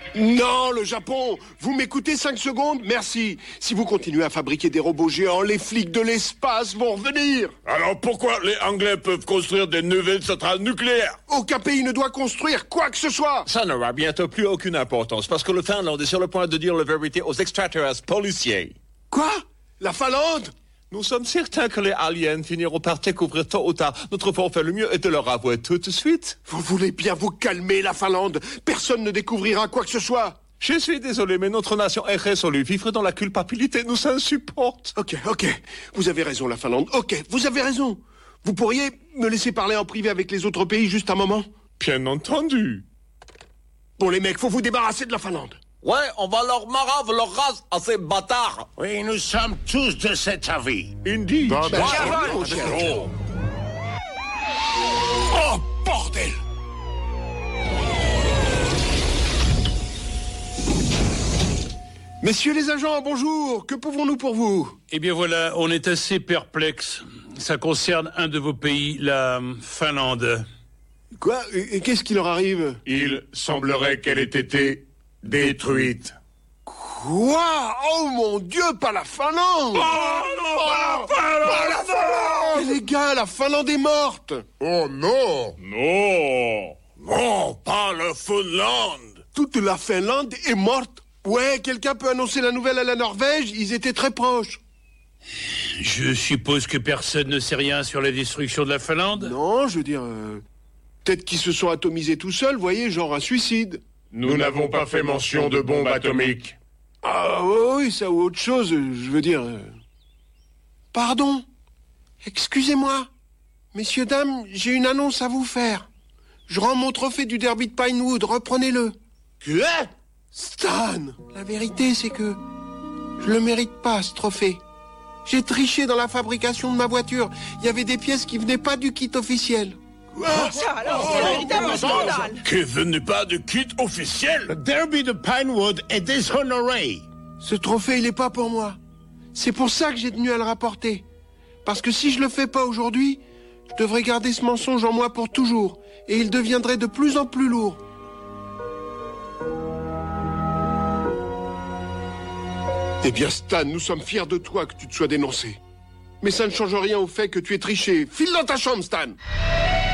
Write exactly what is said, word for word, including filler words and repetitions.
Non, le Japon. Vous m'écoutez cinq secondes? Merci. Si vous continuez à fabriquer des robots géants, les flics de l'espace vont revenir. Alors pourquoi les Anglais peuvent construire des nouvelles centrales nucléaires? Aucun pays ne doit construire quoi que ce soit. Ça n'aura bientôt plus aucune importance, parce que le Finlande est sur le point de dire la vérité aux extraterrestres policiers. Quoi? La Finlande? Nous sommes certains que les aliens finiront par découvrir tôt ou tard. Notre forfait, le mieux est de leur avouer tout de suite. Vous voulez bien vous calmer, la Finlande? Personne ne découvrira quoi que ce soit. Je suis désolé, mais notre nation est résolue. Vivre dans la culpabilité nous insupporte. Ok, ok. Vous avez raison, la Finlande. Ok, vous avez raison. Vous pourriez me laisser parler en privé avec les autres pays juste un moment? Bien entendu. Bon, les mecs, faut vous débarrasser de la Finlande. Ouais, on va leur marave leur race à ces bâtards. Oui, nous sommes tous de cet avis. Indeed. Bah, bah, wow. oh, oh, bordel! Messieurs les agents, bonjour. Que pouvons-nous pour vous? Eh bien voilà, on est assez perplexe. Ça concerne un de vos pays, la Finlande. Quoi? Et, et qu'est-ce qui leur arrive? Il semblerait qu'elle ait été détruite. Quoi? Oh mon Dieu, pas la Finlande! Oh non, pas la Finlande! Pas la Finlande! Eh, les gars, la Finlande est morte! Oh non! Non! Non, pas la Finlande! Toute la Finlande est morte? Ouais, quelqu'un peut annoncer la nouvelle à la Norvège? Ils étaient très proches. Je suppose que personne ne sait rien sur la destruction de la Finlande? Non, je veux dire... Euh, peut-être qu'ils se sont atomisés tout seuls, voyez, genre un suicide. Nous n'avons pas fait mention de bombes atomiques. Ah oui, ça ou autre chose, je veux dire... Euh... Pardon? Excusez-moi. Messieurs, dames, j'ai une annonce à vous faire. Je rends mon trophée du derby de Pinewood, reprenez-le. Quoi? Stan, la vérité c'est que je le mérite pas, ce trophée. J'ai triché dans la fabrication de ma voiture. Il y avait des pièces qui venaient pas du kit officiel. Ah, ça alors, c'est un véritable scandale. Que ce n'est pas de kit officiel? Le derby de Pinewood est déshonoré. Ce trophée, il est pas pour moi. C'est pour ça que j'ai tenu à le rapporter. Parce que si je le fais pas aujourd'hui, je devrais garder ce mensonge en moi pour toujours. Et il deviendrait de plus en plus lourd. Eh bien, Stan, nous sommes fiers de toi que tu te sois dénoncé. Mais ça ne change rien au fait que tu aies triché. File dans ta chambre, Stan!